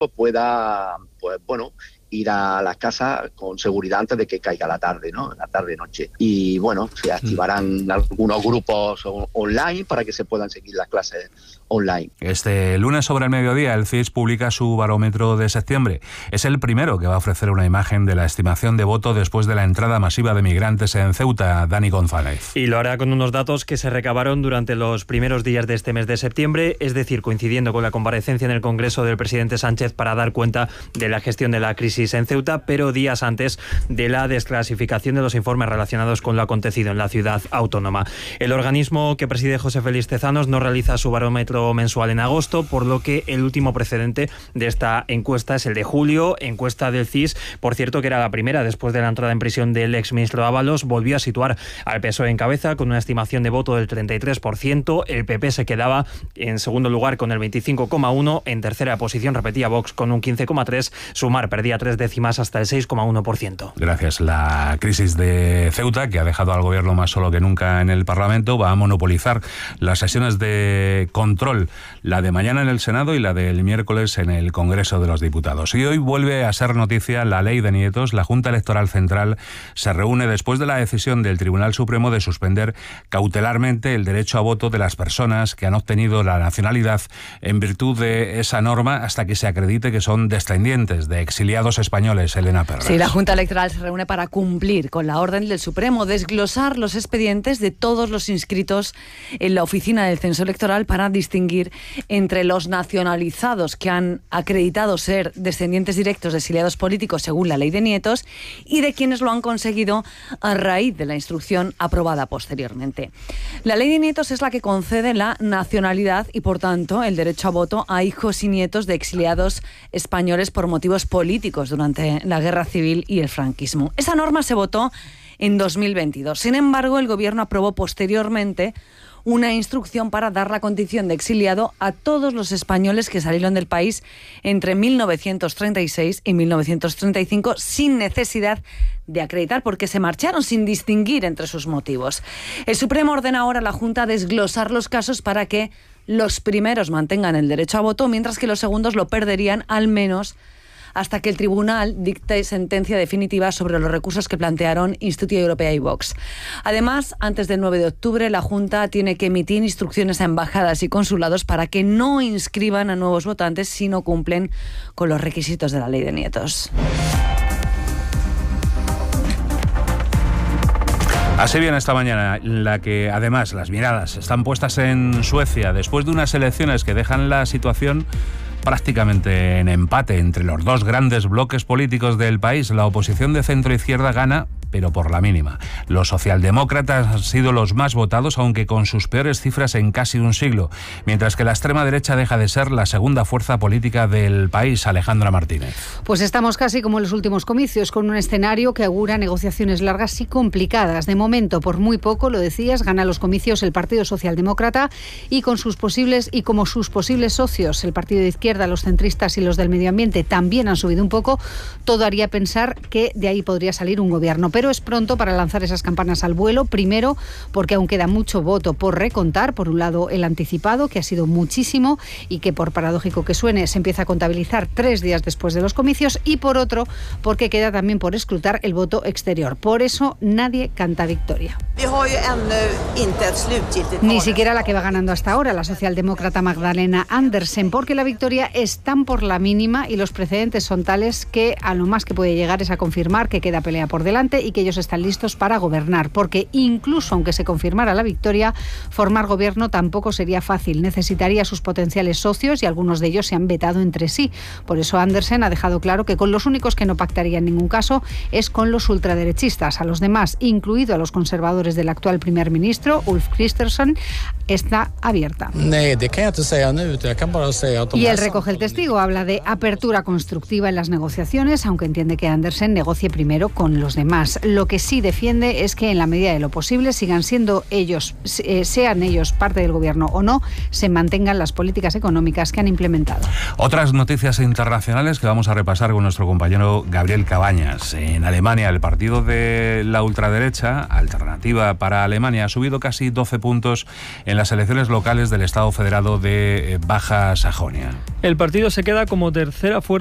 pueda, pues bueno, ir a las casas con seguridad antes de que caiga la tarde, ¿no? La tarde-noche. Y bueno, se activarán algunos grupos online para que se puedan seguir las clases online. Este lunes sobre el mediodía el CIS publica su barómetro de septiembre. Es el primero que va a ofrecer una imagen de la estimación de voto después de la entrada masiva de migrantes en Ceuta. Dani González. Y lo hará con unos datos que se recabaron durante los primeros días de este mes de septiembre, es decir, coincidiendo con la comparecencia en el Congreso del presidente Sánchez para dar cuenta de la gestión de la crisis en Ceuta, pero días antes de la desclasificación de los informes relacionados con lo acontecido en la ciudad autónoma. El organismo que preside José Félix Tezanos no realiza su barómetro mensual en agosto, por lo que el último precedente de esta encuesta es el de julio, encuesta del CIS, por cierto que era la primera después de la entrada en prisión del exministro Ábalos. Volvió a situar al PSOE en cabeza con una estimación de voto del 33%, el PP se quedaba en segundo lugar con el 25,1%, en tercera posición repetía Vox con un 15,3%, Sumar perdía 3 décimas hasta el 6,1%. Gracias. La crisis de Ceuta, que ha dejado al gobierno más solo que nunca en el Parlamento, va a monopolizar las sesiones de control, la de mañana en el Senado y la del miércoles en el Congreso de los Diputados. Y hoy vuelve a ser noticia la ley de nietos. La Junta Electoral Central se reúne después de la decisión del Tribunal Supremo de suspender cautelarmente el derecho a voto de las personas que han obtenido la nacionalidad en virtud de esa norma hasta que se acredite que son descendientes de exiliados españoles. Elena Perras. Sí, la Junta Electoral se reúne para cumplir con la orden del Supremo, desglosar los expedientes de todos los inscritos en la oficina del Censo Electoral para distinguir entre los nacionalizados que han acreditado ser descendientes directos de exiliados políticos según la ley de nietos y de quienes lo han conseguido a raíz de la instrucción aprobada posteriormente. La ley de nietos es la que concede la nacionalidad y, por tanto, el derecho a voto a hijos y nietos de exiliados españoles por motivos políticos durante la Guerra Civil y el franquismo. Esa norma se votó en 2022. Sin embargo, el Gobierno aprobó posteriormente una instrucción para dar la condición de exiliado a todos los españoles que salieron del país entre 1936 y 1935 sin necesidad de acreditar, porque se marcharon sin distinguir entre sus motivos. El Supremo ordena ahora a la Junta desglosar los casos para que los primeros mantengan el derecho a voto, mientras que los segundos lo perderían al menos hasta que el tribunal dicte sentencia definitiva sobre los recursos que plantearon Instituto Europea y Vox. Además, antes del 9 de octubre, la Junta tiene que emitir instrucciones a embajadas y consulados para que no inscriban a nuevos votantes si no cumplen con los requisitos de la ley de nietos. Así viene esta mañana, en la que además las miradas están puestas en Suecia después de unas elecciones que dejan la situación prácticamente en empate entre los dos grandes bloques políticos del país. La oposición de centro-izquierda gana, pero por la mínima. Los socialdemócratas han sido los más votados, aunque con sus peores cifras en casi un siglo, mientras que la extrema derecha deja de ser la segunda fuerza política del país. Alejandra Martínez. Pues estamos casi como en los últimos comicios, con un escenario que augura negociaciones largas y complicadas. De momento, por muy poco, lo decías, gana los comicios el Partido Socialdemócrata y como sus posibles socios, el Partido de Izquierda, los centristas y los del Medio Ambiente, también han subido un poco. Todo haría pensar que de ahí podría salir un gobierno. Pero es pronto para lanzar esas campanas al vuelo, primero porque aún queda mucho voto por recontar. Por un lado, el anticipado, que ha sido muchísimo y que, por paradójico que suene, se empieza a contabilizar 3 días después de los comicios, y por otro, porque queda también por escrutar el voto exterior. Por eso nadie canta victoria. Ni siquiera la que va ganando hasta ahora, la socialdemócrata Magdalena Andersen, porque la victoria es tan por la mínima y los precedentes son tales que a lo más que puede llegar es a confirmar que queda pelea por delante y que ellos están listos para gobernar, porque incluso aunque se confirmara la victoria, formar gobierno tampoco sería fácil. Necesitaría a sus potenciales socios y algunos de ellos se han vetado entre sí. Por eso Andersen ha dejado claro que con los únicos que no pactaría en ningún caso es con los ultraderechistas. A los demás, incluido a los conservadores del actual primer ministro, Ulf Kristersson, está abierta. Y él recoge el testigo, habla de apertura constructiva en las negociaciones, aunque entiende que Andersen negocie primero con los demás. Lo que sí defiende es que en la medida de lo posible sigan siendo ellos, sean ellos parte del gobierno o no, se mantengan las políticas económicas que han implementado. Otras noticias internacionales que vamos a repasar con nuestro compañero Gabriel Cabañas. En Alemania, el partido de la ultraderecha, Alternativa para Alemania, ha subido casi 12 puntos en las elecciones locales del Estado Federado de Baja Sajonia. El partido se queda como tercera fuerza